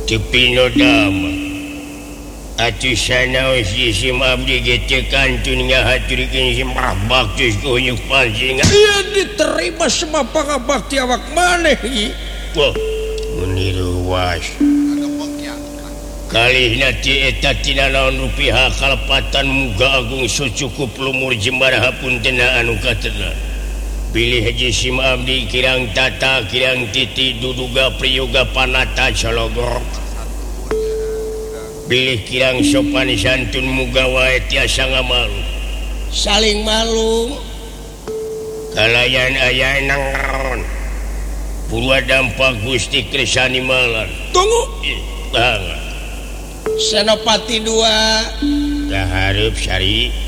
Cepinodama atuh sanaos sim abdi ge kantun ngahaturikeun simah bakti kunyuk pancingan ieu diterima sama pangabakti awak maneh ieu wah meniru was kalihna ti eta tina naon rupiah kalepatan muga agung sucukup lumur jembaraha puntenna anu katenan pilih haji sim abdi kirang tata kirang titi duduga priyoga panata cologor pilih kirang sopan santun muga wae tiasa ngamalu saling malu kalayan aya nangaron purwa dampak Gusti Kresani Malar tunggu banget Senopati 2 kaharep sari